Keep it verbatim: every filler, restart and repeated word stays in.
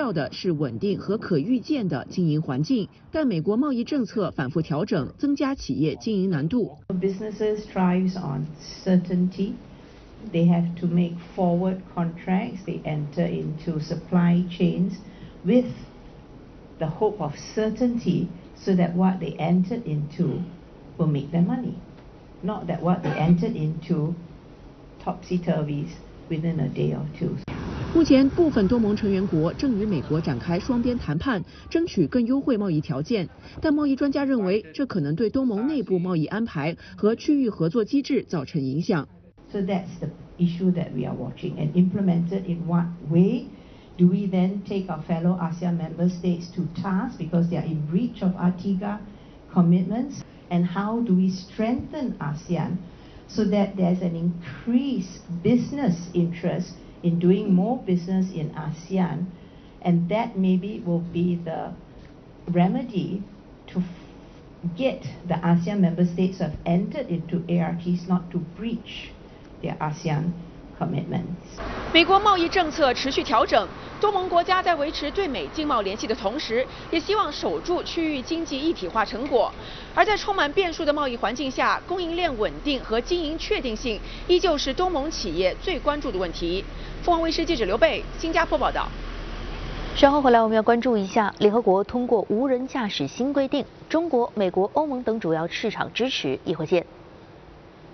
要的是稳定和可预见的经营环境，但美国贸易政策反复调整，增加企业经营难度。 Businesses thrives on certainty. They have to make forward contracts. They enter into supply chains with the hope of certainty, so that what they entered into will make them money, not that what they entered into topsy-turvies within a day or two. 目前，部分多盟成员国正与美国展开双边谈判，争取更优惠贸易条件。但贸易专家认为，这可能对东盟内部贸易安排和区域合作机制造成影响。 So that's the issue that we are watching, and implemented in what way do we then take our fellow ASEAN member states to task because they are in breach of ARTIGA commitments, and how do we strengthen ASEAN so that there's an increased business interest in doing more business in ASEAN, and that maybe will be the remedy to get the ASEAN member states who have entered into A R Ts not to breach their ASEAN commitments. 美国贸易政策持续调整，多盟国家在维持对美经贸联系的同时，也希望守住区域经济一体化成果。而在充满变数的贸易环境下，供应链稳定和经营确定性依旧是东盟企业最关注的问题。凤凰卫视记者刘贝，新加坡报道。 稍后回来，我们要关注一下联合国通过无人驾驶新规定，中国、美国、欧盟等主要市场支持。一会见。